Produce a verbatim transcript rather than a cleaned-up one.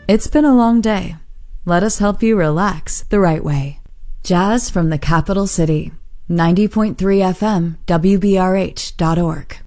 It's been a long day. Let us help you relax the right way. Jazz from the capital city. ninety point three F M, W B R H dot org.